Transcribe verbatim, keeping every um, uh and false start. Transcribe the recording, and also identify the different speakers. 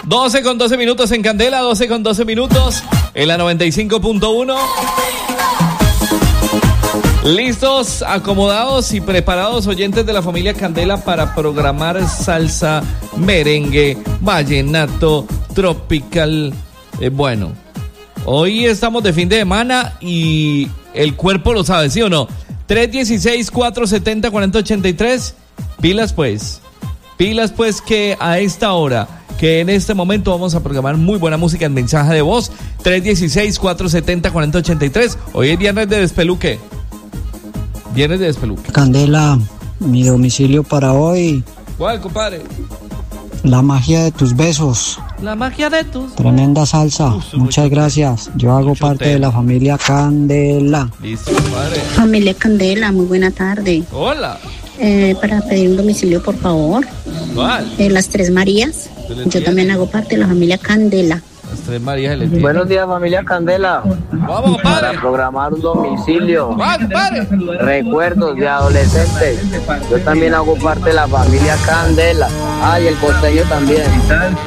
Speaker 1: doce con doce minutos en Candela, doce con doce minutos en la noventa y cinco punto uno. Listos, acomodados y preparados, oyentes de la familia Candela, para programar salsa, merengue, vallenato, tropical. Eh, bueno, hoy estamos de fin de semana y el cuerpo lo sabe, ¿sí o no? tres dieciséis, cuatrocientos setenta, cuarenta ochenta y tres. Pilas pues, pilas pues que a esta hora, que en este momento vamos a programar muy buena música en mensaje de voz. tres dieciséis, cuatrocientos setenta, cuarenta ochenta y tres. Hoy es viernes de despeluque. Viernes de despeluque.
Speaker 2: Candela, mi domicilio para hoy.
Speaker 1: ¿Cuál, compadre?
Speaker 2: La magia de tus besos.
Speaker 1: La magia de tus...
Speaker 2: Tremenda salsa. Uf, muchas gracias. Yo hago parte tema. de la familia Candela.
Speaker 1: Listo, compadre.
Speaker 3: Familia Candela, muy buena tarde.
Speaker 1: Hola.
Speaker 3: Eh, para pedir un domicilio, por favor.
Speaker 1: ¿Cuál?
Speaker 3: Eh, Las Tres Marías. Yo también hago parte de la familia Candela.
Speaker 1: Las Tres Marías. El
Speaker 4: Buenos días, familia Candela.
Speaker 1: Vamos, compadre.
Speaker 4: Para programar un domicilio.
Speaker 1: Vamos, compadre.
Speaker 4: Recuerdos de adolescentes. Yo también hago parte de la familia Candela. Ay, el costeño también.